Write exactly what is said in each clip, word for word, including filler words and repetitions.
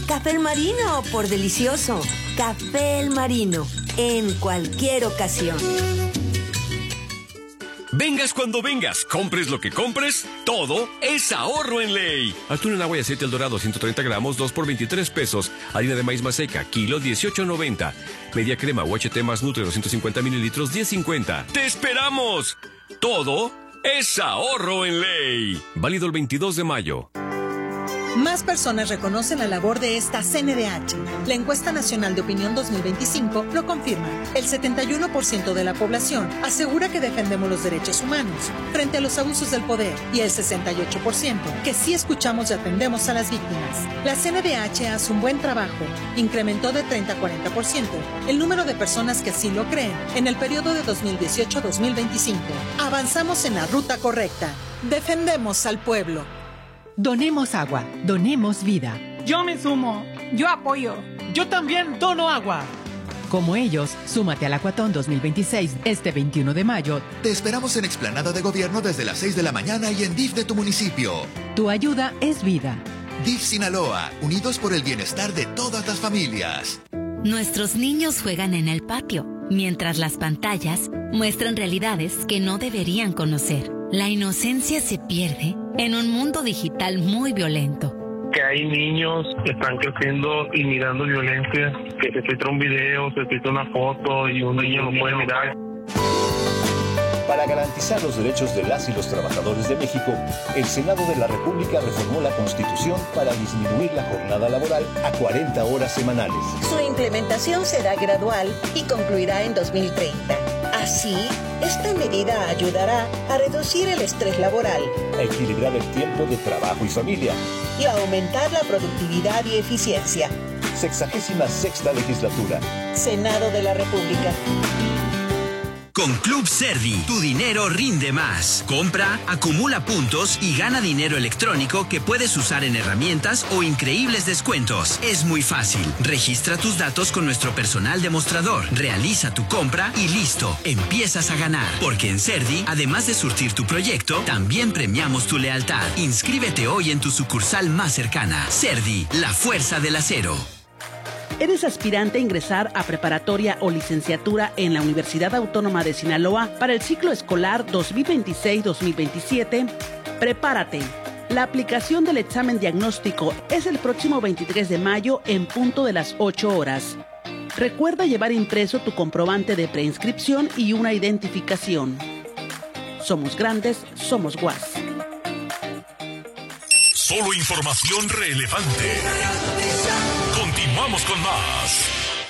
Café El Marino, por delicioso. Café El Marino, en cualquier ocasión. Vengas cuando vengas, compres lo que compres, todo es ahorro en Ley. Atún en agua y aceite El Dorado, ciento treinta gramos, dos por veintitrés pesos. Harina de maíz maseca, kilo, dieciocho noventa. Media crema U H T más Nutre, doscientos cincuenta mililitros, diez cincuenta. ¡Te esperamos! Todo es ahorro en Ley. Válido el veintidós de mayo. Más personas reconocen la labor de esta C N D H. La encuesta nacional de opinión dos mil veinticinco lo confirma. El setenta y uno por ciento de la población asegura que defendemos los derechos humanos frente a los abusos del poder y el sesenta y ocho por ciento que sí escuchamos y atendemos a las víctimas. La C N D H hace un buen trabajo. Incrementó de treinta a cuarenta por ciento el número de personas que así lo creen en el periodo de dos mil dieciocho a dos mil veinticinco. Avanzamos en la ruta correcta. Defendemos al pueblo. Donemos agua, donemos vida. Yo me sumo, yo apoyo. Yo también dono agua. Como ellos, súmate al Acuatón dos mil veintiséis este veintiuno de mayo. Te esperamos en Explanada de Gobierno desde las seis de la mañana y en D I F de tu municipio. Tu ayuda es vida. D I F Sinaloa, unidos por el bienestar de todas las familias. Nuestros niños juegan en el patio, mientras las pantallas muestran realidades que no deberían conocer. La inocencia se pierde en un mundo digital muy violento. Que hay niños que están creciendo y mirando violencia, que se filtra un video, se filtra una foto y un niño lo puede mirar. Para garantizar los derechos de las y los trabajadores de México, el Senado de la República reformó la Constitución para disminuir la jornada laboral a cuarenta horas semanales. Su implementación será gradual y concluirá en dos mil treinta. Así, esta medida ayudará a reducir el estrés laboral, a equilibrar el tiempo de trabajo y familia y a aumentar la productividad y eficiencia. Sexagésima sexta legislatura. Senado de la República. Con Club Servi, tu dinero rinde más. Compra, acumula puntos y gana dinero electrónico que puedes usar en herramientas o increíbles descuentos. Es muy fácil. Registra tus datos con nuestro personal demostrador. Realiza tu compra y listo. Empiezas a ganar. Porque en Servi, además de surtir tu proyecto, también premiamos tu lealtad. Inscríbete hoy en tu sucursal más cercana. Servi, la fuerza del acero. ¿Eres aspirante a ingresar a preparatoria o licenciatura en la Universidad Autónoma de Sinaloa para el ciclo escolar dos mil veintiséis dos mil veintisiete? Prepárate. La aplicación del examen diagnóstico es el próximo veintitrés de mayo en punto de las ocho horas. Recuerda llevar impreso tu comprobante de preinscripción y una identificación. Somos grandes, somos U A S. Solo información relevante. Continuamos con más.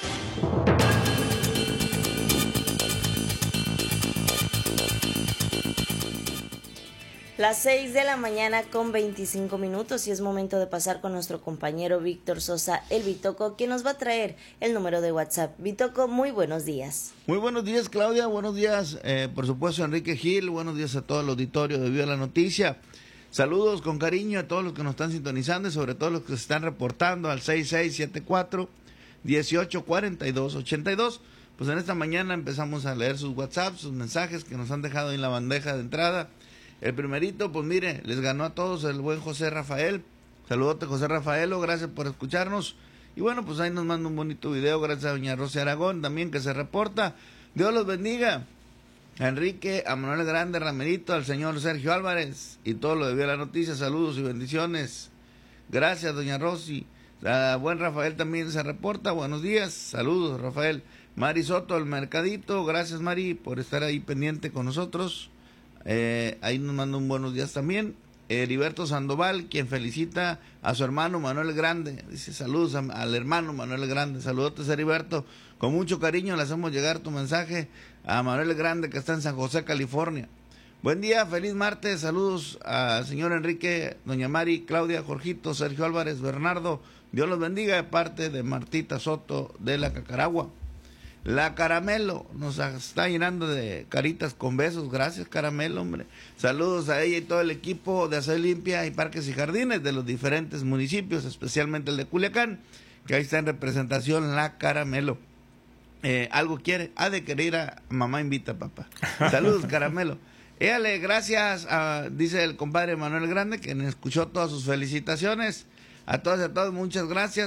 Las seis de la mañana con veinticinco minutos y es momento de pasar con nuestro compañero Víctor Sosa, el Bitoco, quien nos va a traer el número de WhatsApp. Bitoco, muy buenos días. Muy buenos días, Claudia, buenos días, eh, por supuesto, Enrique Gil, buenos días a todo el auditorio de Viva la Noticia. Saludos con cariño a todos los que nos están sintonizando y sobre todo los que se están reportando al seis seis siete cuatro, uno ocho cuatro dos, ocho dos. Pues en esta mañana empezamos a leer sus WhatsApp, sus mensajes que nos han dejado en la bandeja de entrada. El primerito, pues mire, les ganó a todos el buen José Rafael. Saludote, José Rafaelo, gracias por escucharnos. Y bueno, pues ahí nos manda un bonito video, gracias a doña Rosy Aragón también que se reporta. Dios los bendiga. A Enrique, a Manuel Grande, Ramerito, al señor Sergio Álvarez y todo lo de Viva la Noticia, saludos y bendiciones. Gracias, doña Rosy. A buen Rafael también se reporta, buenos días, saludos, Rafael. Mari Soto, el Mercadito, gracias, Mari, por estar ahí pendiente con nosotros. Eh, ahí nos manda un buenos días también. Heriberto Sandoval, quien felicita a su hermano Manuel Grande, dice saludos a, al hermano Manuel Grande, saludotes Heriberto, con mucho cariño le hacemos llegar tu mensaje a Manuel Grande que está en San José, California. Buen día, feliz martes, saludos al señor Enrique, doña Mari, Claudia, Jorgito, Sergio Álvarez, Bernardo, Dios los bendiga de parte de Martita Soto de la Cacaragua. La Caramelo nos está llenando de caritas con besos. Gracias, Caramelo, hombre. Saludos a ella y todo el equipo de Hacer Limpia y Parques y Jardines de los diferentes municipios, especialmente el de Culiacán, que ahí está en representación la Caramelo. Eh, ¿Algo quiere? Ha de querer ir a Mamá Invita, papá. Saludos, Caramelo. Éale, gracias, a, dice el compadre Manuel Grande, que me escuchó todas sus felicitaciones. A todos y a todos, muchas gracias.